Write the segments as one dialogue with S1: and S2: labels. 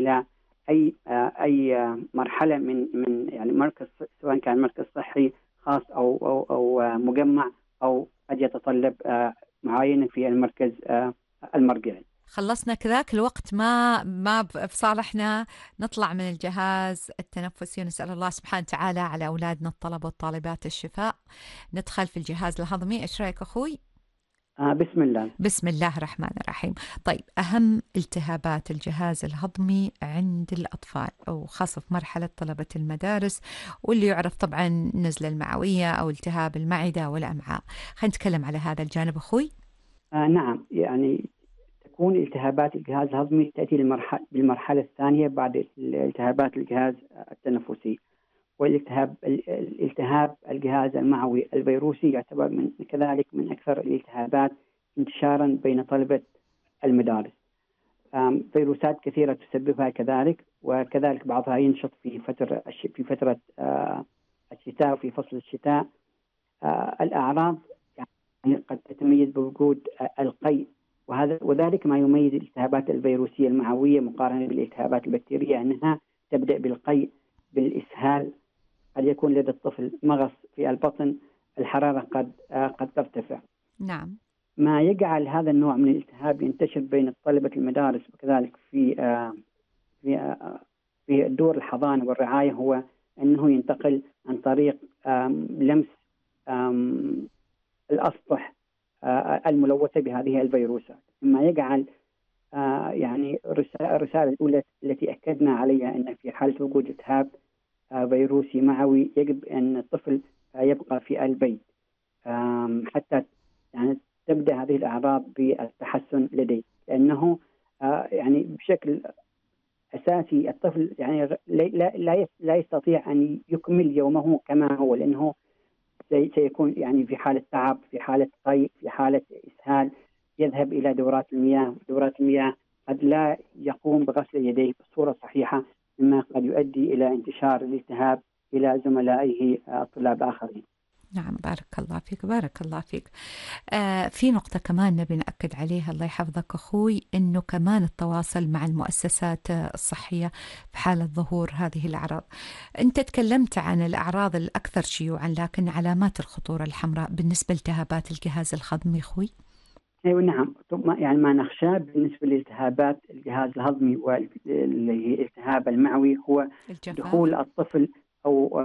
S1: إلى أي مرحلة من يعني مركز، سواء كان مركز صحي خاص أو مجمع، أو قد يتطلب معاينة في المركز المرجعي.
S2: خلصنا كذاك الوقت ما بصالحنا نطلع من الجهاز التنفسي، ونسأل الله سبحانه وتعالى على أولادنا الطلبة والطالبات الشفاء. ندخل في الجهاز الهضمي. إيش رأيك أخوي؟
S1: بسم الله.
S2: بسم الله الرحمن الرحيم. طيب، أهم التهابات الجهاز الهضمي عند الأطفال، أو خاصة في مرحلة طلبة المدارس، واللي يعرف طبعا النزلة المعوية أو التهاب المعدة والأمعاء. خلينا نتكلم على هذا الجانب أخوي.
S1: نعم، يعني تكون التهابات الجهاز الهضمي تأتي بالمرحلة الثانية بعد التهابات الجهاز التنفسي. الالتهاب الجهاز المعوي الفيروسي يعتبر كذلك من أكثر الالتهابات انتشارا بين طلبة المدارس. فيروسات كثيرة تسببها كذلك، وكذلك بعضها ينشط في فترة الشتاء وفي فصل الشتاء. الأعراض يعني قد تتميز بوجود القيء، وذلك ما يميز الالتهابات الفيروسية المعوية مقارنة بالالتهابات البكتيرية، أنها تبدأ بالقيء، بالإسهال، قد يكون لدى الطفل مغص في البطن، الحرارة قد ترتفع.
S2: نعم.
S1: ما يجعل هذا النوع من الالتهاب ينتشر بين طلبة المدارس وكذلك في في دور الحضانة والرعاية هو أنه ينتقل عن طريق لمس الأسطح الملوثة بهذه الفيروسات، مما يجعل يعني الرسالة الأولى التي أكدنا عليها أن في حالة وجود التهاب فيروسي معوي يجب أن الطفل يبقى في البيت حتى يعني تبدأ هذه الأعراض بالتحسن لديه، لأنه يعني بشكل أساسي الطفل يعني لا يستطيع أن يكمل يومه كما هو، لأنه سيكون يعني في حالة تعب، في حالة قيء، في حالة إسهال، يذهب إلى دورات المياه قد لا يقوم بغسل يديه بصورة صحيحة، مما قد يؤدي إلى انتشار الالتهاب إلى زملائه الطلاب آخرين.
S2: نعم، بارك الله فيك، بارك الله فيك. في نقطة كمان نبي نأكد عليها، الله يحفظك أخوي، أنه كمان التواصل مع المؤسسات الصحية في حالة ظهور هذه الأعراض. أنت تكلمت عن الأعراض الأكثر شيوعا، لكن علامات الخطورة الحمراء بالنسبة لالتهابات الجهاز الهضمي أخوي؟
S1: أيوة نعم، يعني ما نخشاه بالنسبة لالتهابات الجهاز الهضمي واللي هي الالتهاب المعوي هو
S2: الجفاف.
S1: دخول الطفل أو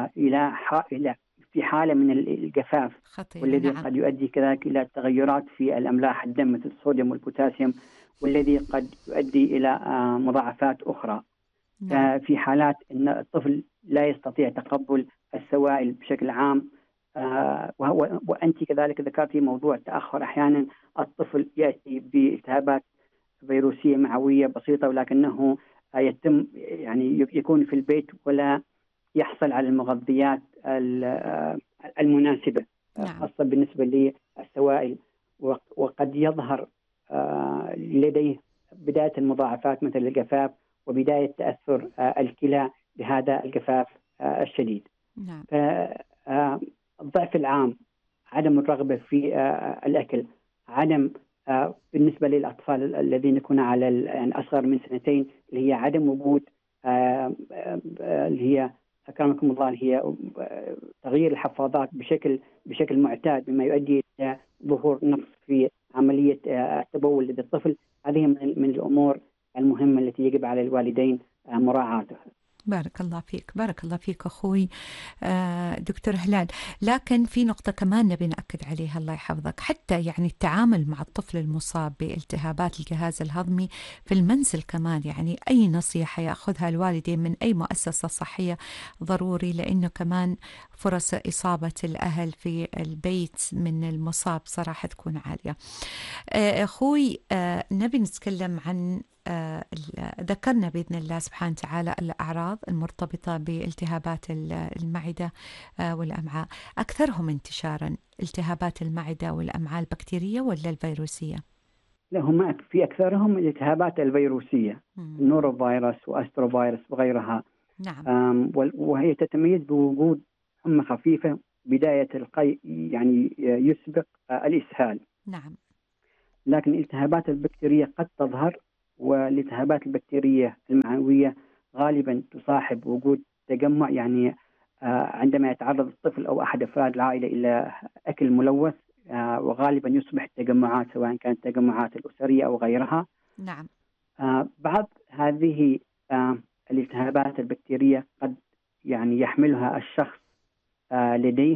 S1: إلى في حالة من الجفاف،
S2: خطيرة.
S1: والذي
S2: نعم.
S1: قد يؤدي كذلك إلى تغيرات في الأملاح الدم مثل الصوديوم والبوتاسيوم، والذي قد يؤدي إلى مضاعفات أخرى.
S2: نعم.
S1: في حالات أن الطفل لا يستطيع تقبل السوائل بشكل عام، وأنت كذلك ذكرتي موضوع التأخر. أحيانا الطفل يأتي بالتهابات فيروسية معوية بسيطة، ولكنه يتم يعني يكون في البيت ولا يحصل على المغذيات المناسبة،
S2: نعم.
S1: خاصة بالنسبة للسوائل، وقد يظهر لديه بداية المضاعفات مثل الجفاف وبداية تأثر الكلى بهذا الجفاف الشديد.
S2: نعم.
S1: الضعف العام، عدم الرغبة في الأكل، عدم بالنسبة للأطفال الذين يكونوا على يعني أصغر من 2 اللي هي عدم وجود اللي هي أكرمكم الله اللي هي تغيير الحفاضات بشكل معتاد، مما يؤدي إلى ظهور نقص في عملية التبول لدى الطفل. هذه من الأمور المهمة التي يجب على الوالدين مراعاتها.
S2: بارك الله فيك، بارك الله فيك أخوي دكتور هلال. لكن في نقطة كمان نبي نأكد عليها، الله يحفظك، حتى يعني التعامل مع الطفل المصاب بالتهابات الجهاز الهضمي في المنزل كمان، يعني أي نصيحة يأخذها الوالدين من أي مؤسسة صحية ضروري، لأنه كمان فرص إصابة الأهل في البيت من المصاب صراحة تكون عالية. أخوي نبي نتكلم عن ذكرنا بإذن الله سبحانه وتعالى الأعراض المرتبطة بالتهابات المعدة والأمعاء. أكثرهم انتشارا التهابات المعدة والأمعاء البكتيرية ولا الفيروسية؟
S1: لا، هم في أكثرهم الالتهابات الفيروسية، النورو فيروس وأسترو فيروس وغيرها.
S2: نعم.
S1: وهي تتميز بوجود حمى خفيفة، بداية القيء يعني يسبق الإسهال.
S2: نعم.
S1: لكن الالتهابات البكتيرية قد تظهر والالتهابات البكتيرية المعوية غالبا تصاحب وجود تجمع، يعني عندما يتعرض الطفل أو أحد أفراد العائلة إلى أكل ملوث، وغالبا يصبح التجمعات سواء كانت التجمعات الأسرية أو غيرها.
S2: نعم.
S1: بعض هذه الالتهابات البكتيرية قد يعني يحملها الشخص لديه،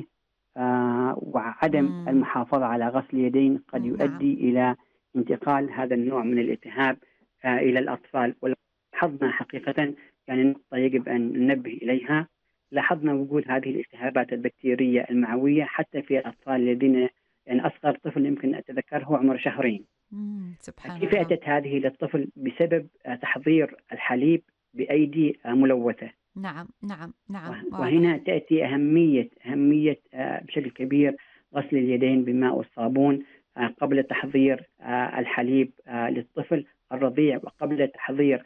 S1: وعدم المحافظة على غسل اليدين قد يؤدي إلى انتقال هذا النوع من الالتهاب إلى الأطفال. ولاحظنا حقيقة يعني نقطة يجب أن ننبه إليها، لاحظنا وجود هذه الالتهابات البكتيرية المعوية حتى في الأطفال الذين، يعني أصغر طفل يمكن أتذكره عمر شهرين.
S2: سبحان
S1: كيف
S2: الله.
S1: أتت هذه للطفل؟ بسبب تحضير الحليب بأيدي ملوثة.
S2: نعم نعم نعم.
S1: وهنا تأتي أهمية بشكل كبير غسل اليدين بالماء والصابون قبل تحضير الحليب للطفل الرضيع، وقبل تحضير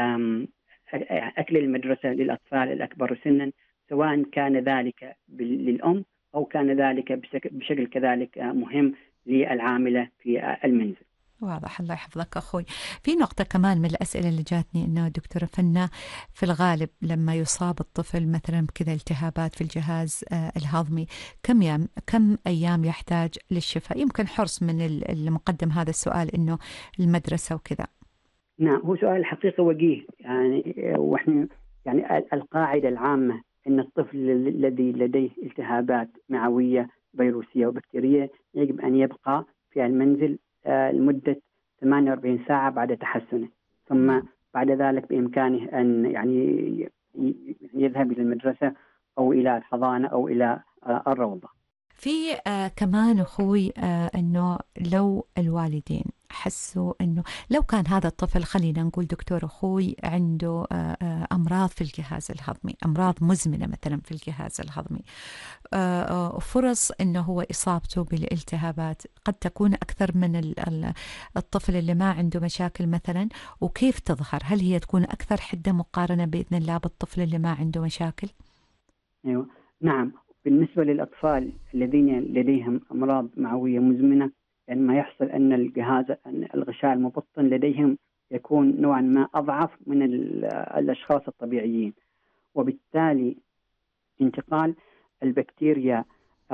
S1: أكل المدرسة للأطفال الأكبر سنا، سواء كان ذلك للأم أو كان ذلك بشكل كذلك مهم للعاملة في المنزل.
S2: واضح، الله يحفظك أخوي. في نقطة كمان من الأسئلة اللي جاتني، إنه دكتورة فنة في الغالب لما يصاب الطفل مثلا بكذا التهابات في الجهاز الهضمي، كم أيام يحتاج للشفاء؟ يمكن حرص من المقدم هذا السؤال إنه المدرسة وكذا.
S1: نعم، هو سؤال الحقيقة وجيه، يعني وإحنا يعني القاعدة العامة أن الطفل الذي لديه التهابات معوية فيروسية وبكتيرية يجب أن يبقى في المنزل لمدة 48 ساعة بعد تحسنه، ثم بعد ذلك بإمكانه أن يعني يذهب إلى المدرسة أو إلى الحضانة أو إلى الروضة.
S2: في كمان أخوي أنه لو الوالدين حسوا أنه لو كان هذا الطفل، خلينا نقول دكتور أخوي، عنده أمراض في الجهاز الهضمي، أمراض مزمنة مثلا في الجهاز الهضمي، فرص أنه هو إصابته بالالتهابات قد تكون أكثر من الطفل اللي ما عنده مشاكل مثلا، وكيف تظهر؟ هل هي تكون أكثر حدة مقارنة بإذن الله بالطفل اللي ما عنده مشاكل؟
S1: أيوة. نعم، بالنسبة للأطفال الذين لديهم أمراض معوية مزمنة، يعني ما يحصل أن أن الغشاء المبطن لديهم يكون نوعا ما أضعف من الأشخاص الطبيعيين، وبالتالي انتقال البكتيريا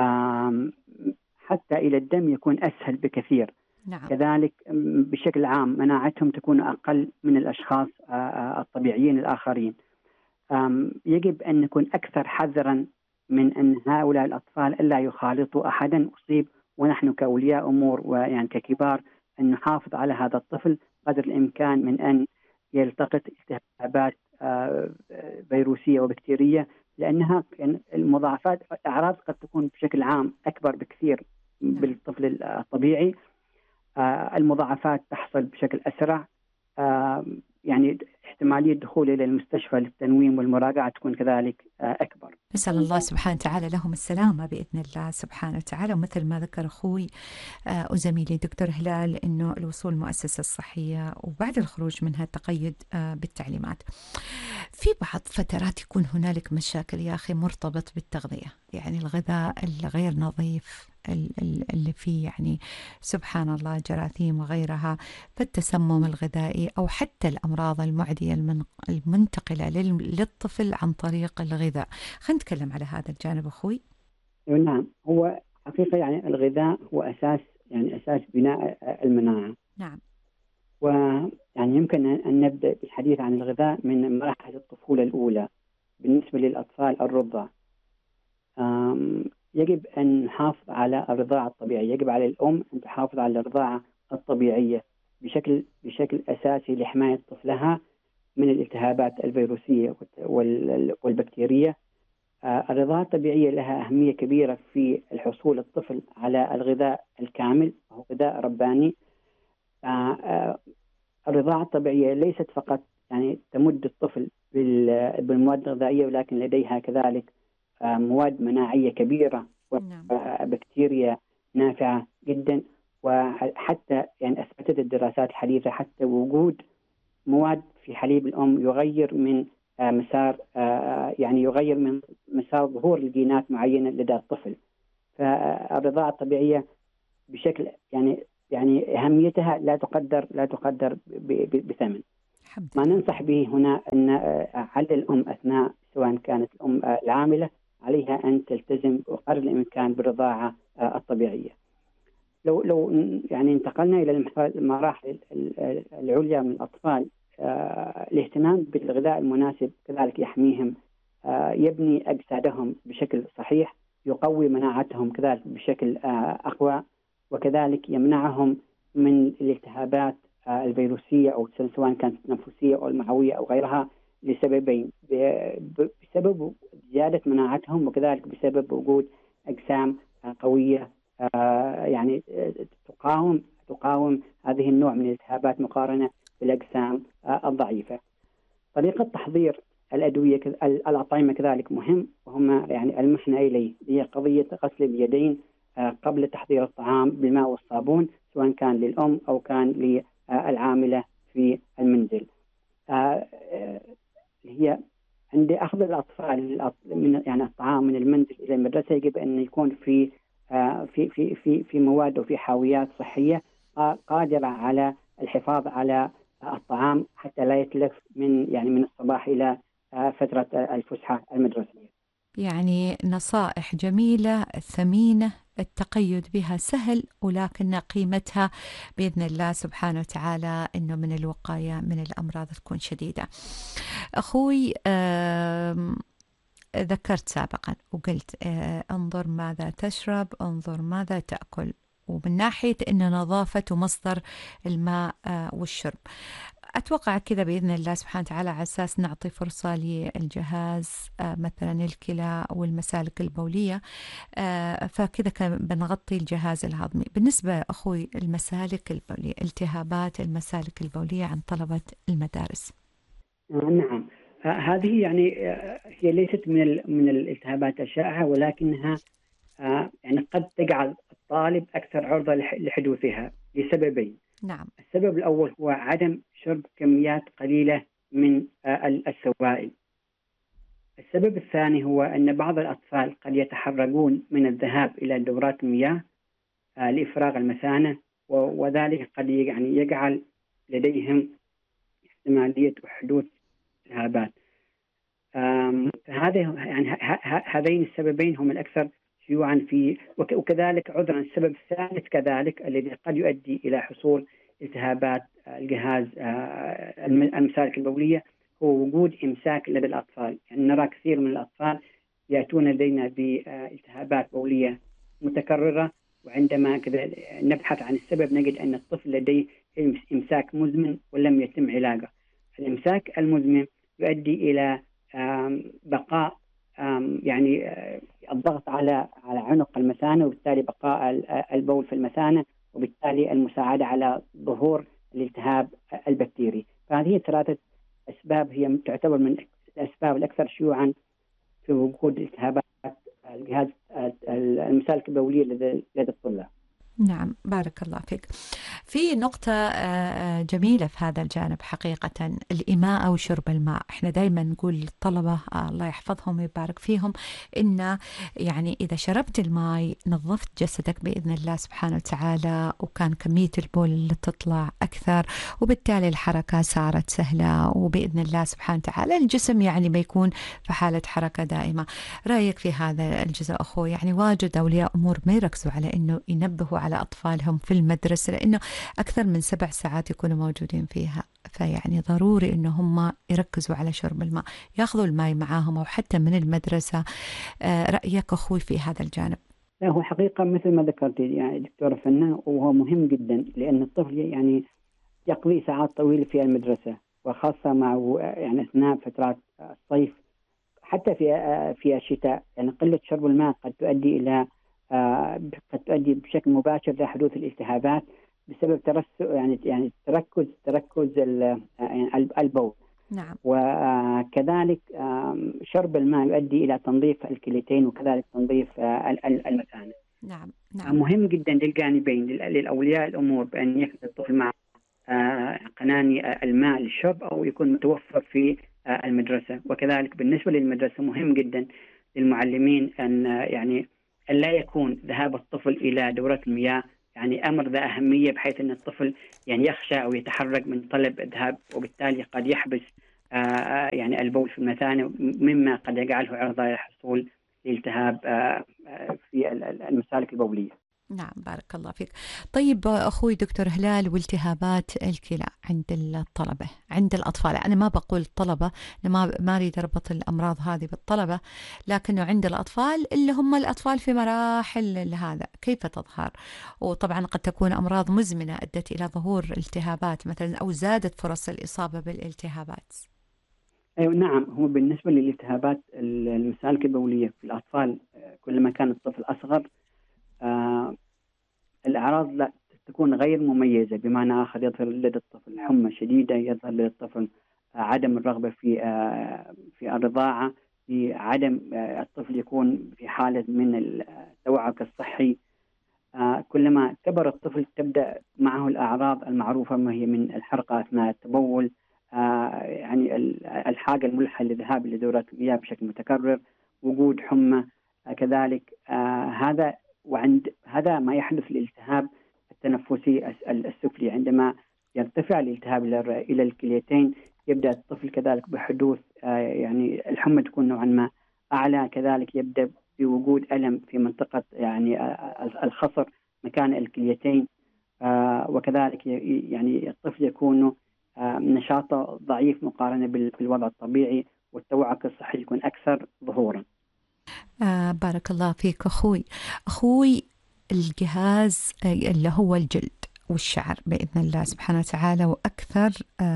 S1: حتى إلى الدم يكون أسهل بكثير.
S2: نعم.
S1: كذلك بشكل عام مناعتهم تكون أقل من الأشخاص الطبيعيين الآخرين. يجب أن نكون أكثر حذرا من أن هؤلاء الأطفال ألا يخالطوا أحدا أصيب، ونحن كأولياء أمور ويعني ككبار أن نحافظ على هذا الطفل قدر الإمكان من أن يلتقط التهابات فيروسية وبكتيرية، لأنها المضاعفات الأعراض قد تكون بشكل عام أكبر بكثير بالطفل الطبيعي. المضاعفات تحصل بشكل أسرع، يعني احتمالية الدخول إلى المستشفى للتنويم والمراجعة تكون كذلك أكبر.
S2: نسأل الله سبحانه وتعالى لهم السلامة بإذن الله سبحانه وتعالى. ومثل ما ذكر أخوي وزميلي دكتور هلال، أنه الوصول المؤسسة الصحية وبعد الخروج منها التقيد بالتعليمات. في بعض فترات يكون هنالك مشاكل يا أخي مرتبط بالتغذية، يعني الغذاء الغير نظيف اللي فيه يعني سبحان الله جراثيم وغيرها، فالتسمم الغذائي أو حتى الأمراض المعدية المنتقلة للطفل عن طريق الغذاء. خلينا نتكلم على هذا الجانب أخوي.
S1: نعم، هو حقيقة يعني الغذاء هو أساس بناء المناعة.
S2: نعم.
S1: ويعني يمكن أن نبدأ بالحديث عن الغذاء من مراحل الطفولة الأولى. بالنسبة للأطفال الرضع، يجب أن نحافظ على الرضاعة الطبيعية، يجب على الأم أن تحافظ على الرضاعة الطبيعية بشكل أساسي لحماية طفلها من الالتهابات الفيروسية والبكتيرية. الرضاعة الطبيعية لها أهمية كبيرة في الحصول الطفل على الغذاء الكامل وهو غذاء رباني. الرضاعة الطبيعية ليست فقط يعني تمد الطفل بالمواد الغذائية، ولكن لديها كذلك مواد مناعية كبيرة وبكتيريا نافعة جدا. وحتى يعني أثبتت الدراسات الحديثة حتى وجود مواد في حليب الأم يغير من مسار ظهور الجينات معينة لدى الطفل. فالرضاعة الطبيعية بشكل يعني يعني أهميتها لا تقدر بثمن. ما
S2: لله.
S1: ننصح به هنا أن على الأم أثناء سواء كانت الأم العاملة عليها أن تلتزم بقدر الإمكان بالرضاعة الطبيعية. لو يعني انتقلنا إلى المراحل العليا من الأطفال، الاهتمام بالغذاء المناسب كذلك يحميهم، يبني أجسادهم بشكل صحيح، يقوي مناعتهم كذلك بشكل أقوى، وكذلك يمنعهم من الالتهابات الفيروسية أو سواء كانت تنفسية أو المعوية أو غيرها، لسببين: بسبب زيادة مناعتهم، وكذلك بسبب وجود أجسام قوية يعني تقاوم هذه النوع من الالتهابات مقارنة بالأجسام الضعيفة. طريقة تحضير الأدوية الأطعمة كذلك مهم، وهم يعني المحنا إليه، هي قضية غسل اليدين قبل تحضير الطعام بالماء والصابون، سواء كان للأم أو كان للعاملة في المنزل. هي عند أخذ الأطفال من يعني الطعام من المنزل إلى المدرسة يجب أن يكون في مواد وفي حاويات صحية قادرة على الحفاظ على الطعام حتى لا يتلف من الصباح إلى فترة الفسحة المدرسية.
S2: يعني نصائح جميلة ثمينة، التقيد بها سهل، ولكن قيمتها بإذن الله سبحانه وتعالى أنه من الوقاية من الأمراض تكون شديدة. أخوي ذكرت سابقا وقلت انظر ماذا تشرب، انظر ماذا تأكل، ومن ناحية أن نظافة ومصدر الماء والشرب. أتوقع كذا بإذن الله سبحانه وتعالى على أساس نعطي فرصة للجهاز مثلا الكلى والمسالك البولية، فكذا بنغطي الجهاز الهضمي. بالنسبة أخوي المسالك البولية، التهابات المسالك البولية عند طلبة المدارس.
S1: نعم، هذه يعني هي ليست من الالتهابات الشائعة، ولكنها يعني قد تجعل الطالب أكثر عرضة لحدوثها لسببين.
S2: نعم.
S1: السبب الأول هو عدم شرب كميات قليلة من السوائل. السبب الثاني هو أن بعض الأطفال قد يتحرجون من الذهاب إلى دورات المياه لإفراغ المثانة، وذلك قد يعني يجعل لديهم احتمالية حدوث التهابات. هذين السببين هم الأكثر شيوعا وكذلك عذرا السبب الثالث كذلك الذي قد يؤدي إلى حصول التهابات الجهاز المسالك البولية هو وجود إمساك لدى الأطفال. يعني نرى كثير من الأطفال يأتون لدينا بالتهابات بولية متكررة، وعندما نبحث عن السبب نجد أن الطفل لديه إمساك مزمن ولم يتم علاجه. الإمساك المزمن يؤدي إلى بقاء يعني الضغط على عنق المثانة، وبالتالي بقاء البول في المثانة، وبالتالي المساعدة على ظهور الالتهاب البكتيري. فهذه ثلاثة أسباب هي تعتبر من الأسباب الأكثر شيوعا في وجود التهابات الجهاز المسالك البولية لدى الطلاب.
S2: نعم، بارك الله فيك. في نقطة جميلة في هذا الجانب حقيقة، الإماءة وشرب الماء. احنا دايما نقول للطلبة الله يحفظهم ويبارك فيهم إن يعني إذا شربت الماء نظفت جسدك بإذن الله سبحانه وتعالى، وكان كمية البول اللي تطلع أكثر، وبالتالي الحركة صارت سهلة، وبإذن الله سبحانه وتعالى الجسم يعني ما يكون في حالة حركة دائمة. رأيك في هذا الجزء أخوي؟ يعني واجد أولياء أمور ما يركزوا على إنه ينبهوا على أطفالهم في المدرسة، لأنه أكثر من 7 ساعات يكونوا موجودين فيها، فيعني ضروري إنه هم يركزوا على شرب الماء، ياخذوا الماء معاهم أو حتى من المدرسة. رأيك أخوي في هذا الجانب؟
S1: لا، هو حقيقة مثل ما ذكرت يعني دكتورة فنان، وهو مهم جدا، لأن الطفل يعني يقضي ساعات طويلة في المدرسة، وخاصة مع يعني أثناء فترات الصيف، حتى في الشتاء. يعني قلة شرب الماء قد تؤدي بشكل مباشر لحدوث الالتهابات بسبب تركز البول.
S2: نعم.
S1: وكذلك شرب الماء يؤدي إلى تنظيف الكليتين، وكذلك تنظيف المثانة.
S2: نعم. نعم.
S1: مهم جدا للجانبين، للأولياء الأمور بأن يأخذ الطفل مع قناني الماء للشرب أو يكون متوفر في المدرسة. وكذلك بالنسبة للمدرسة مهم جدا للمعلمين أن لا يكون ذهاب الطفل إلى دورة المياه يعني أمر ذا أهمية، بحيث أن الطفل يعني يخشى أو يتحرج من طلب الذهاب، وبالتالي قد يحبس يعني البول في المثانة، مما قد يجعله عرضة للحصول لالتهاب في المسالك البولية.
S2: نعم، بارك الله فيك. طيب أخوي دكتور هلال، والتهابات الكلى عند الطلبة، عند الأطفال، أنا ما بقول الطلبة، أنا ما أريد أربط الأمراض هذه بالطلبة، لكنه عند الأطفال اللي هم الأطفال في مراحل هذا كيف تظهر؟ وطبعا قد تكون أمراض مزمنة أدت إلى ظهور التهابات مثلا، أو زادت فرص الإصابة بالالتهابات.
S1: أيوة نعم، هو بالنسبة للالتهابات المسالك البولية في الأطفال، كلما كان الطفل أصغر الأعراض لا تكون غير مميزة. بمعنى آخر، يظهر لدى الطفل حمى شديدة، يظهر لدى الطفل عدم الرغبة في الرضاعة، في عدم الطفل يكون في حالة من التوعك الصحي. كلما كبر الطفل تبدأ معه الأعراض المعروفة، ما هي من الحرقة أثناء التبول، يعني الحاجة الملحة للذهاب لدورة المياه بشكل متكرر، وجود حمى كذلك. هذا ما يحدث الالتهاب التنفسي السفلي. عندما يرتفع الالتهاب إلى الكليتين، يبدأ الطفل كذلك بحدوث يعني الحمى تكون نوعا ما أعلى، كذلك يبدأ بوجود ألم في منطقة يعني الخصر مكان الكليتين، وكذلك يعني الطفل يكون نشاطه ضعيف مقارنة بالوضع الطبيعي، والتوعك الصحي يكون أكثر ظهورا.
S2: بارك الله فيك أخوي، الجهاز اللي هو الجلد والشعر بإذن الله سبحانه وتعالى، وأكثر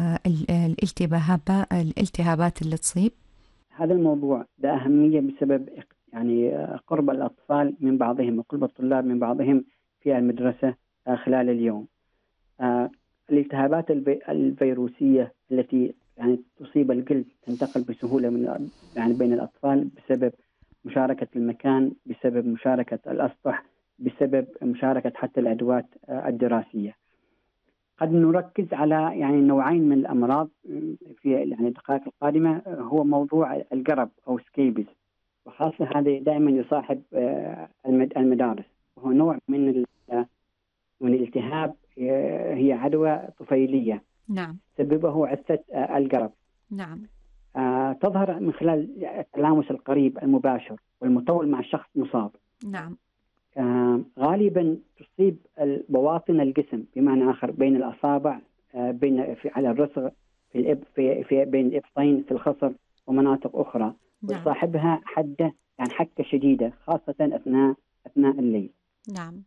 S2: الالتهابات اللي تصيب.
S1: هذا الموضوع ده أهمية بسبب يعني قرب الأطفال من بعضهم وقرب الطلاب من بعضهم في المدرسة خلال اليوم. الالتهابات الفيروسية التي يعني تصيب الجلد تنتقل بسهولة يعني بين الأطفال بسبب مشاركة المكان، بسبب مشاركة الأسطح، بسبب مشاركة حتى الأدوات الدراسية. قد نركز على يعني نوعين من الأمراض في يعني الدقائق القادمة، هو موضوع الجرب أو سكيبز، وخاصة هذا دائما يصاحب المدارس، وهو نوع من الالتهاب، هي عدوى طفيلية.
S2: نعم.
S1: سببه عسة الجرب.
S2: نعم.
S1: تظهر من خلال التلامس القريب المباشر والمطول مع شخص مصاب.
S2: نعم.
S1: غالبا تصيب بواطن الجسم، بمعنى آخر بين الأصابع، على الرسغ، في بين الإبطين، في الخصر ومناطق أخرى.
S2: نعم.
S1: وصاحبها حدة يعني حكة شديدة، خاصة أثناء الليل.
S2: نعم.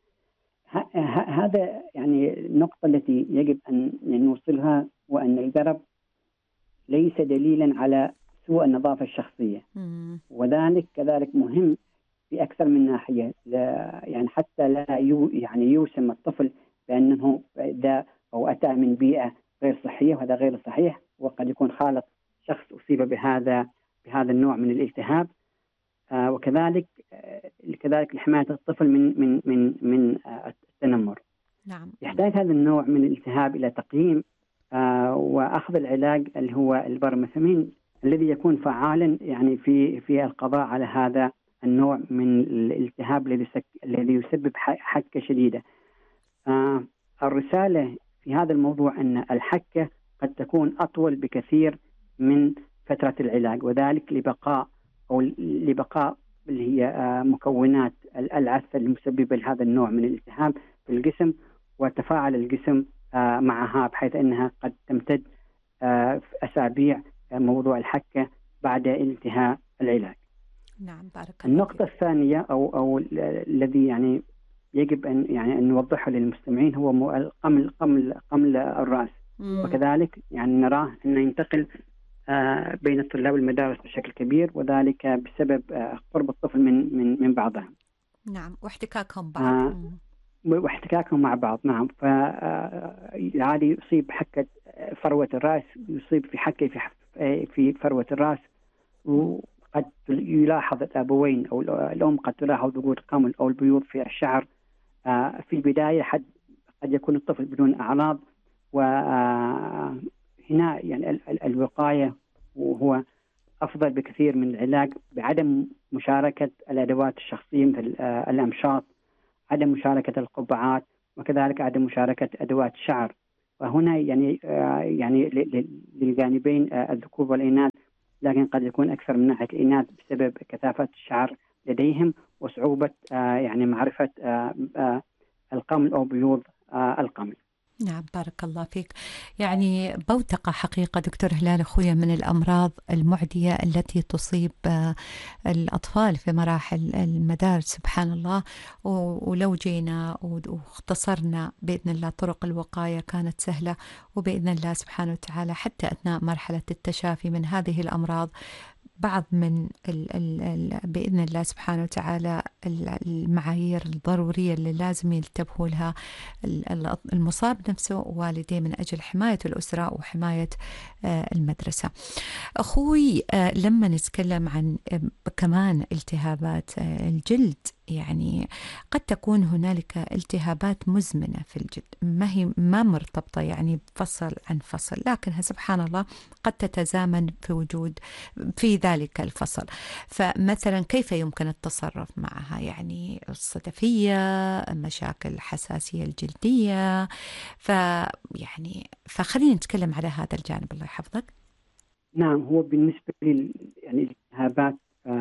S1: هذا يعني النقطة التي يجب أن نوصلها، وأن الجرب ليس دليلا على سوء النظافة الشخصية، وذلك كذلك مهم في أكثر من ناحية، يعني حتى لا يعني يوسم الطفل بأنه ده أو أتى من بيئة غير صحية، وهذا غير صحيح، وقد يكون خالط شخص أصيب بهذا النوع من الالتهاب. وكذلك لحماية الطفل من التنمر.
S2: نعم.
S1: يحتاج هذا النوع من الالتهاب إلى تقييم وأخذ العلاج اللي هو البرميثامين، الذي يكون فعالا يعني في القضاء على هذا النوع من الالتهاب الذي يسبب حكة شديدة. الرسالة في هذا الموضوع أن الحكة قد تكون أطول بكثير من فترة العلاج، وذلك لبقاء اللي هي مكونات العسة المسببة لهذا النوع من الالتهاب في الجسم، وتفاعل الجسم معها، بحيث أنها قد تمتد أسابيع موضوع الحكة بعد انتهاء العلاج.
S2: نعم، بارك الله.
S1: النقطة الثانية أو الذي يعني يجب أن نوضحه للمستمعين هو قمل الرأس. وكذلك يعني نراه أنه ينتقل بين الطلاب والمدارس بشكل كبير، وذلك بسبب قرب الطفل من بعضهم.
S2: نعم، واحتكاكهم مع بعض. نعم،
S1: فعادي يصيب حكة فروة الرأس، يصيب في حكة في فروة الرأس، وقد يلاحظ الأبوين أو الأم قد تلاحظ وجود قمل أو البيوض في الشعر في البداية. قد يكون الطفل بدون أعراض، وهنا يعني الوقاية وهو أفضل بكثير من العلاج، بعدم مشاركة الأدوات الشخصية مثل الأمشاط، عدم مشاركة القبعات، وكذلك عدم مشاركة أدوات الشعر. وهنا يعني للجانبين الذكور والإناث، لكن قد يكون أكثر من ناحية الإناث بسبب كثافة الشعر لديهم وصعوبة يعني معرفة القمل أو بيوض القمل.
S2: نعم، بارك الله فيك. يعني بوتقة حقيقة دكتور هلال أخويا من الأمراض المعدية التي تصيب الأطفال في مراحل المدارس، سبحان الله. ولو جينا واختصرنا بإذن الله طرق الوقاية كانت سهلة، وبإذن الله سبحانه وتعالى حتى أثناء مرحلة التشافي من هذه الأمراض بعض من بإذن الله سبحانه وتعالى المعايير الضرورية اللي لازم ينتبهوا لها المصاب نفسه ووالديه من أجل حماية الأسرة وحماية المدرسة. أخوي، لما نتكلم عن كمان التهابات الجلد، يعني قد تكون هنالك التهابات مزمنة في الجلد ما مرتبطة يعني فصل عن فصل، لكنها سبحان الله قد تتزامن في ذلك الفصل. فمثلا كيف يمكن التصرف معها؟ يعني الصدفية، مشاكل حساسية الجلدية، فخلينا نتكلم على هذا الجانب، الله يحفظك.
S1: نعم، هو بالنسبة يعني الالتهابات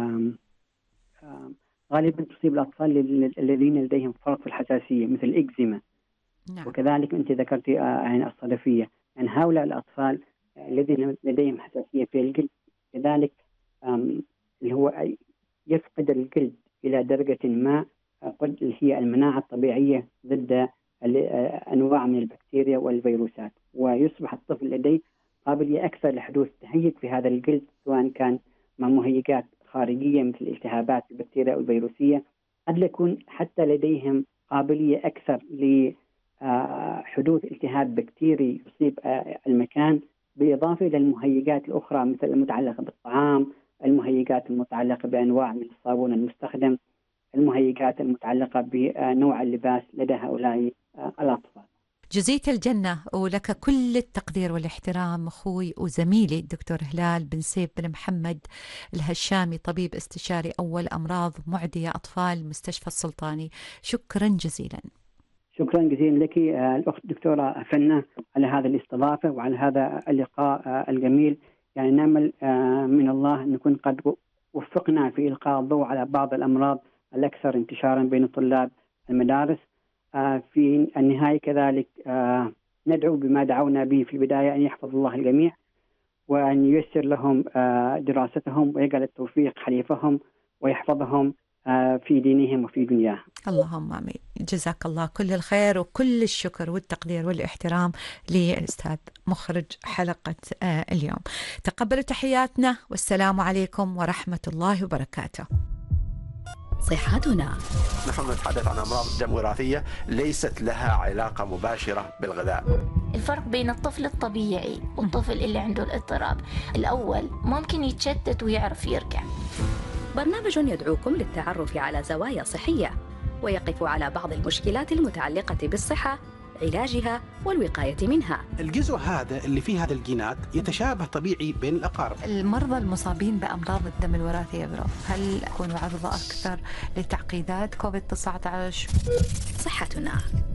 S1: غالبا تصيب الأطفال الذين لديهم فرط في الحساسية مثل الإكزيما.
S2: نعم.
S1: وكذلك أنت ذكرت يعني الصدفية، يعني هؤلاء الأطفال الذين لديهم حساسية في الجلد كذلك اللي هو يفقد الجلد إلى درجة ما قد هي المناعة الطبيعية ضد أنواع من البكتيريا والفيروسات، ويصبح الطفل لديه قابلية أكثر لحدوث تهيج في هذا الجلد، سواء كان مع مهيجات خارجية مثل الالتهابات البكتيريا أو الفيروسية. قد يكون حتى لديهم قابلية أكثر لحدوث التهاب بكتيري يصيب المكان، بالإضافة إلى المهيجات الأخرى مثل المتعلقة بالطعام، المهيجات المتعلقة بأنواع من الصابون المستخدم، المهيجات المتعلقة بنوع اللباس لدى هؤلاء الأطفال.
S2: جزيت الجنة ولك كل التقدير والاحترام أخوي وزميلي الدكتور هلال بن سيف بن محمد الهشامي، طبيب استشاري أول أمراض معدية أطفال مستشفى السلطاني. شكرا جزيلا.
S1: شكرا جزيلا لك الأخت دكتورة فنة على هذا الاستضافة وعلى هذا اللقاء الجميل. يعني نأمل من الله أن نكون قد وفقنا في إلقاء الضوء على بعض الأمراض الأكثر انتشارا بين طلاب المدارس. في النهاية كذلك ندعو بما دعونا به في البداية، أن يحفظ الله الجميع وأن ييسر لهم دراستهم ويجعل التوفيق حليفهم ويحفظهم في دينهم وفي دنياهم.
S2: اللهم آمين. جزاك الله كل الخير وكل الشكر والتقدير والاحترام للأستاذ مخرج حلقة اليوم. تقبلوا تحياتنا والسلام عليكم ورحمة الله وبركاته.
S3: صحتنا.
S4: نحن نتحدث عن أمراض دم وراثية ليست لها علاقة مباشرة بالغذاء.
S5: الفرق بين الطفل الطبيعي والطفل اللي عنده الاضطراب، الأول ممكن يتشتت ويعرف يرجع.
S3: برنامج يدعوكم للتعرف على زوايا صحية ويقف على بعض المشكلات المتعلقة بالصحة، علاجها والوقاية منها.
S6: الجزء هذا اللي فيه هذا الجينات يتشابه طبيعي بين الأقارب.
S2: المرضى المصابين بأمراض الدم الوراثية هل يكونوا عرضة أكثر لتعقيدات كوفيد-19؟
S3: صحتنا.